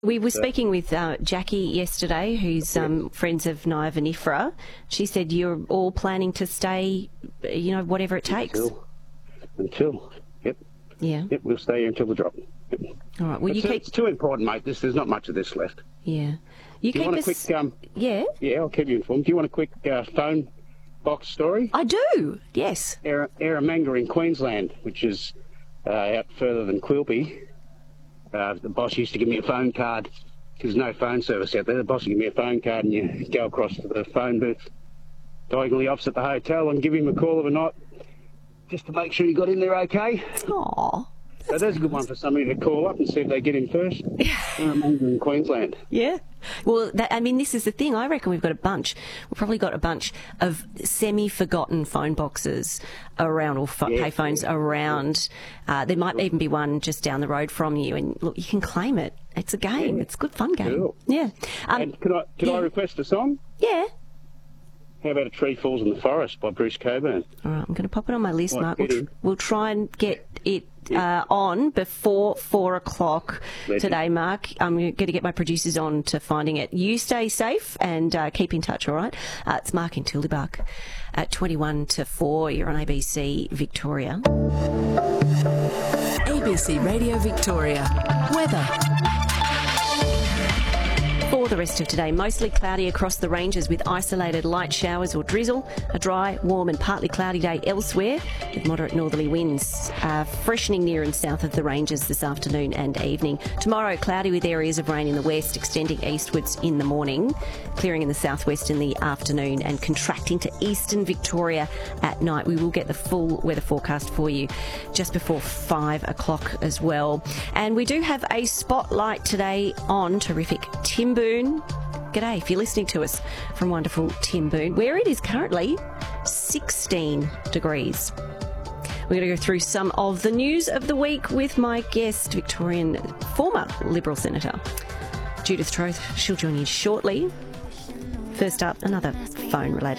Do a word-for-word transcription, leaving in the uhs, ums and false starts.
We were speaking with uh, Jackie yesterday, who's um, friends of Naya Vinifera. She said you're all planning to stay, you know, whatever it takes. Until, until yep. Yeah. Yep, we'll stay here until the drop. Yep. All right. Well, it's, you keep. It's too important, mate. This, there's not much of this left. Yeah. You Do you keep want us. a quick? Um, yeah. Yeah, I'll keep you informed. Do you want a quick uh, phone box story? I do. Yes. Erra- Erramanga in Queensland, which is uh, out further than Quilpie. Uh, the boss used to give me a phone card. There's no phone service out there. The boss would give me a phone card and you go across to the phone booth diagonally opposite the hotel and give him a call of a night just to make sure you got in there okay. Aw. So there's a good one for somebody to call up and see if they get in first. Erramanga in Queensland. Yeah. Well, that, I mean, this is the thing. I reckon we've got a bunch. We've probably got a bunch of semi-forgotten phone boxes around, or ph- Yeah, payphones yeah. around. Uh, there might even be one just down the road from you. And look, you can claim it. It's a game. Yeah. It's a good fun game. Cool. Yeah. Um, And can I, can yeah. I request a song? yeah. How about A Tree Falls in the Forest by Bruce Cockburn? All right. I'm going to pop it on my list, Might Mark. We'll, get tr- in. we'll try and get it uh, on before four o'clock Legend. today, Mark. I'm going to get my producers on to finding it. You stay safe and uh, keep in touch, all right? Uh, it's Mark in Tullibak at twenty-one to four. You're on A B C Victoria. A B C Radio Victoria. Weather. For the rest of today, mostly cloudy across the ranges with isolated light showers or drizzle. A dry, warm and partly cloudy day elsewhere with moderate northerly winds uh, freshening near and south of the ranges this afternoon and evening. Tomorrow, cloudy with areas of rain in the west, extending eastwards in the morning, clearing in the southwest in the afternoon and contracting to eastern Victoria at night. We will get the full weather forecast for you just before five o'clock as well. And we do have a spotlight today on terrific Timboon. G'day, if you're listening to us from wonderful Timboon, where it is currently sixteen degrees. We're going to go through some of the news of the week with my guest, Victorian former Liberal Senator Judith Troth. She'll join you shortly. First up, another phone-related